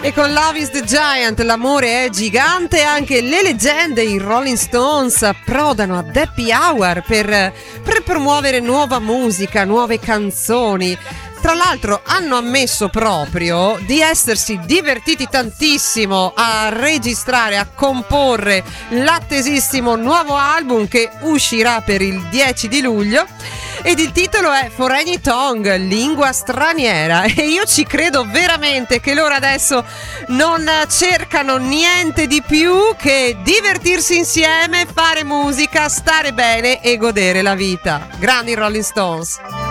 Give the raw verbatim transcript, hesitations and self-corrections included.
E con Love is the Giant, l'amore è gigante, anche le leggende, i Rolling Stones, approdano ad Happy Hour per, per promuovere nuova musica, nuove canzoni. Tra l'altro hanno ammesso proprio di essersi divertiti tantissimo a registrare, a comporre l'attesissimo nuovo album che uscirà per il dieci di luglio. Ed il titolo è Foreign Tongue, lingua straniera, e io ci credo veramente che loro adesso non cercano niente di più che divertirsi insieme, fare musica, stare bene e godere la vita. Grandi Rolling Stones.